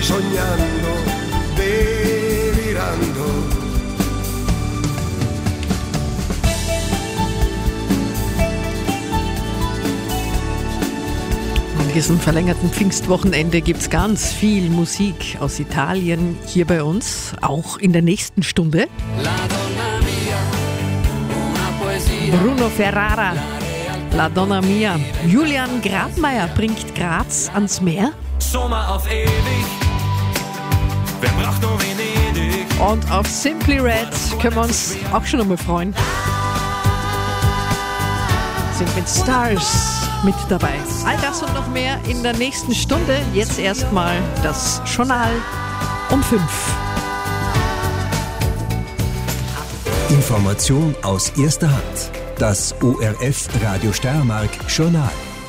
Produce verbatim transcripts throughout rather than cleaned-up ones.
sognando, delirando. An diesem verlängerten Pfingstwochenende gibt es ganz viel Musik aus Italien hier bei uns, auch in der nächsten Stunde. Bruno Ferrara, La Donna Mia. Julian Grabmaier bringt Graz ans Meer. Sommer auf ewig, wer braucht nur Venedig? Und auf Simply Red können wir uns auch schon einmal freuen. Sind mit Stars mit dabei. All das und noch mehr in der nächsten Stunde. Jetzt erstmal das Journal um fünf. Information aus erster Hand. Das O R F Radio Steiermark Journal.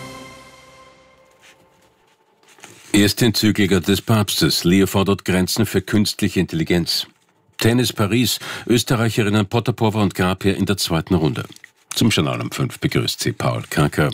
Erste Enzyklika des Papstes. Leo fordert Grenzen für künstliche Intelligenz. Tennis Paris. Österreicherinnen Potapova und Grabherr in der zweiten Runde. Zum Journal um fünf begrüßt sie Paul Kacker.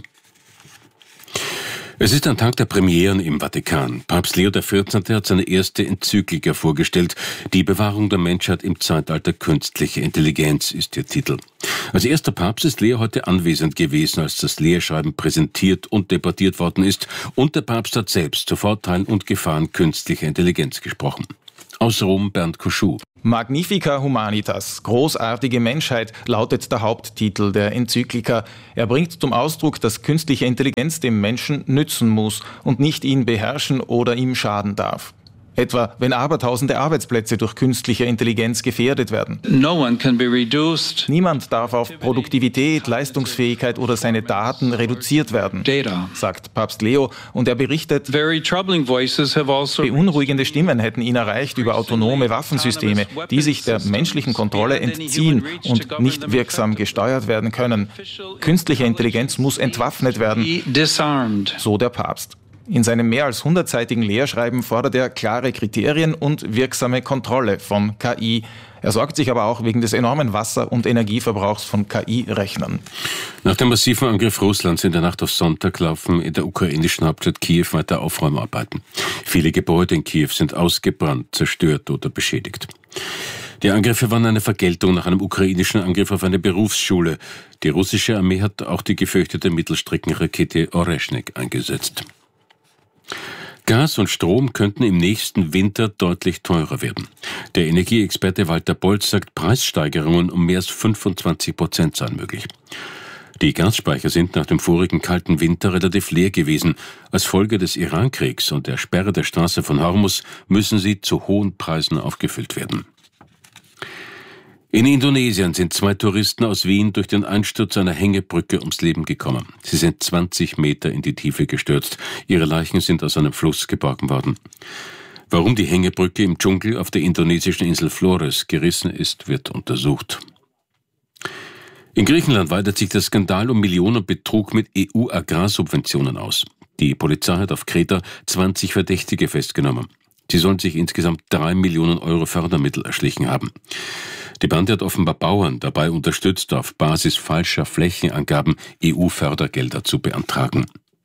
Es ist ein Tag der Premieren im Vatikan. Papst Leo der vierzehnte hat seine erste Enzyklika vorgestellt. Die Bewahrung der Menschheit im Zeitalter künstliche Intelligenz ist ihr Titel. Als erster Papst ist Leo heute anwesend gewesen, als das Lehrschreiben präsentiert und debattiert worden ist. Und der Papst hat selbst zu Vorteilen und Gefahren künstlicher Intelligenz gesprochen. Aus Rom Bernd Kuschuh. Magnifica Humanitas, großartige Menschheit, lautet der Haupttitel der Enzyklika. Er bringt zum Ausdruck, dass künstliche Intelligenz dem Menschen nützen muss und nicht ihn beherrschen oder ihm schaden darf. Etwa, wenn abertausende Arbeitsplätze durch künstliche Intelligenz gefährdet werden. No one can be reduced. Niemand darf auf Produktivität, Leistungsfähigkeit oder seine Daten reduziert werden, Data. sagt Papst Leo. Und er berichtet, Very troubling voices have also beunruhigende Stimmen hätten ihn erreicht über autonome Waffensysteme, die sich der menschlichen Kontrolle entziehen und nicht wirksam gesteuert werden können. Künstliche Intelligenz muss entwaffnet werden, disarmed. so der Papst. In seinem mehr als hundertseitigen Lehrschreiben fordert er klare Kriterien und wirksame Kontrolle von K I. Er sorgt sich aber auch wegen des enormen Wasser- und Energieverbrauchs von K I-Rechnern. Nach dem massiven Angriff Russlands in der Nacht auf Sonntag laufen in der ukrainischen Hauptstadt Kiew weiter Aufräumarbeiten. Viele Gebäude in Kiew sind ausgebrannt, zerstört oder beschädigt. Die Angriffe waren eine Vergeltung nach einem ukrainischen Angriff auf eine Berufsschule. Die russische Armee hat auch die gefürchtete Mittelstreckenrakete Oreshnik eingesetzt. Gas und Strom könnten im nächsten Winter deutlich teurer werden. Der Energieexperte Walter Bolz sagt, Preissteigerungen um mehr als fünfundzwanzig Prozent seien möglich. Die Gasspeicher sind nach dem vorigen kalten Winter relativ leer gewesen. Als Folge des Irankriegs und der Sperre der Straße von Hormuz müssen sie zu hohen Preisen aufgefüllt werden. In Indonesien sind zwei Touristen aus Wien durch den Einsturz einer Hängebrücke ums Leben gekommen. Sie sind zwanzig Meter in die Tiefe gestürzt. Ihre Leichen sind aus einem Fluss geborgen worden. Warum die Hängebrücke im Dschungel auf der indonesischen Insel Flores gerissen ist, wird untersucht. In Griechenland weitet sich der Skandal um Millionenbetrug mit E U-Agrarsubventionen aus. Die Polizei hat auf Kreta zwanzig Verdächtige festgenommen. Sie sollen sich insgesamt drei Millionen Euro Fördermittel erschlichen haben. Die Bande hat offenbar Bauern dabei unterstützt, auf Basis falscher Flächenangaben E U-Fördergelder zu beantragen.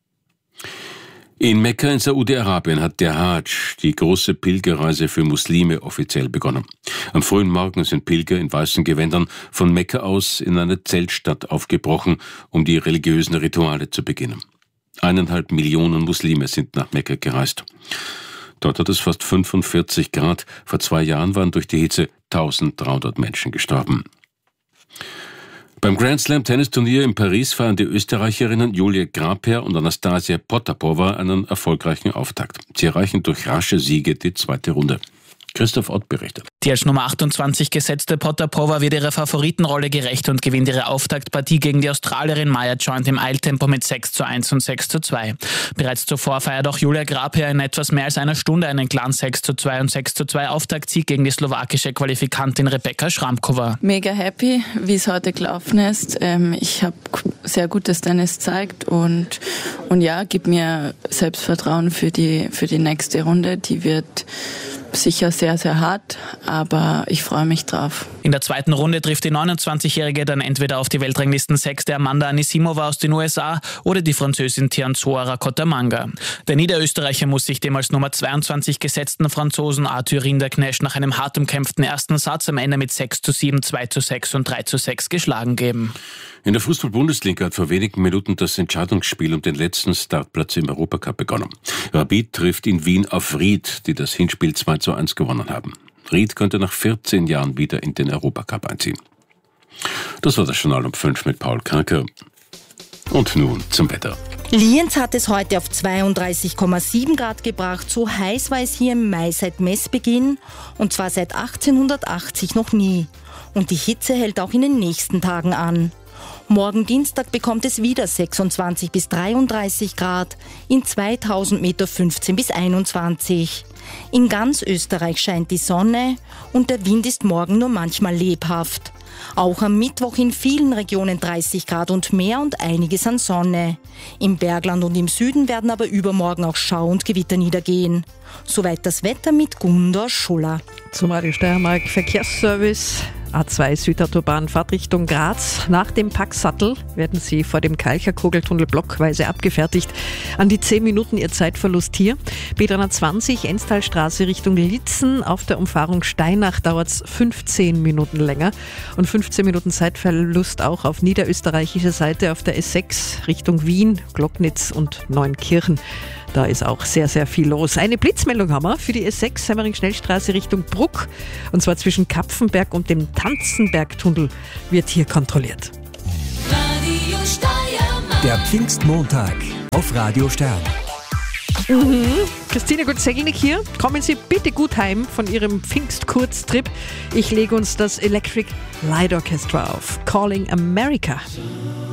In Mekka in Saudi-Arabien hat der Hadsch, die große Pilgerreise für Muslime, offiziell begonnen. Am frühen Morgen sind Pilger in weißen Gewändern von Mekka aus in eine Zeltstadt aufgebrochen, um die religiösen Rituale zu beginnen. Eineinhalb Millionen Muslime sind nach Mekka gereist. Dort hat es fast fünfundvierzig Grad. Vor zwei Jahren waren durch die Hitze dreizehnhundert Menschen gestorben. Beim Grand Slam Tennisturnier in Paris feiern die Österreicherinnen Julia Grabherr und Anastasia Potapova einen erfolgreichen Auftakt. Sie erreichen durch rasche Siege die zweite Runde. Christoph Ott berichtet. Die als Nummer achtundzwanzig gesetzte Potapova wird ihrer Favoritenrolle gerecht und gewinnt ihre Auftaktpartie gegen die Australierin Maya Joint im Eiltempo mit sechs zu eins und sechs zu zwei. Bereits zuvor feiert auch Julia Grabherr in etwas mehr als einer Stunde einen klaren sechs zu zwei und sechs zu zwei Auftaktsieg gegen die slowakische Qualifikantin Rebeka Schramkova. Mega happy, wie es heute gelaufen ist. Ich habe sehr gutes Tennis gezeigt und, und ja, gibt mir Selbstvertrauen für die, für die nächste Runde. Die wird sicher sehr, sehr hart, aber ich freue mich drauf. In der zweiten Runde trifft die neunundzwanzigjährige dann entweder auf die Weltranglisten-Sechste Amanda Anisimova aus den U S A oder die Französin Tianzhou Rakotomanga. Der Niederösterreicher muss sich dem als Nummer zweiundzwanzig gesetzten Franzosen Arthur Rinderknecht nach einem hart umkämpften ersten Satz am Ende mit sechs zu sieben, zwei zu sechs und drei zu sechs geschlagen geben. In der Fußball-Bundesliga hat vor wenigen Minuten das Entscheidungsspiel um den letzten Startplatz im Europacup begonnen. Rapid trifft in Wien auf Ried, die das Hinspiel zwei zu eins gewonnen haben. Ried könnte nach vierzehn Jahren wieder in den Europacup einziehen. Das war das Journal um fünf mit Paul Kanker. Und nun zum Wetter. Lienz hat es heute auf zweiunddreißig Komma sieben Grad gebracht. So heiß war es hier im Mai seit Messbeginn und zwar seit achtzehnhundertachtzig noch nie. Und die Hitze hält auch in den nächsten Tagen an. Morgen Dienstag bekommt es wieder sechsundzwanzig bis dreiunddreißig Grad, in zweitausend Meter fünfzehn bis einundzwanzig. In ganz Österreich scheint die Sonne und der Wind ist morgen nur manchmal lebhaft. Auch am Mittwoch in vielen Regionen dreißig Grad und mehr und einiges an Sonne. Im Bergland und im Süden werden aber übermorgen auch Schau- und Gewitter niedergehen. Soweit das Wetter mit Gundor Schuller. Zum Radio Steiermark Verkehrsservice. A zwei Südautobahn Fahrtrichtung Graz. Nach dem Packsattel werden Sie vor dem Kalcher-Kugeltunnel blockweise abgefertigt. An die zehn Minuten Ihr Zeitverlust hier. B dreihundertzwanzig Enstalstraße Richtung Litzen. Auf der Umfahrung Steinach dauert es fünfzehn Minuten länger. Und fünfzehn Minuten Zeitverlust auch auf niederösterreichischer Seite auf der S sechs Richtung Wien, Glocknitz und Neunkirchen. Da ist auch sehr, sehr viel los. Eine Blitzmeldung haben wir für die S sechs Semmering-Schnellstraße Richtung Bruck. Und zwar zwischen Kapfenberg und dem Tanzenbergtunnel wird hier kontrolliert. Radio Steiermark. Der Pfingstmontag auf Radio Stern. Mhm. Christine Gutzegelnik hier. Kommen Sie bitte gut heim von Ihrem Pfingstkurztrip. Ich lege uns das Electric Light Orchestra auf. Calling America.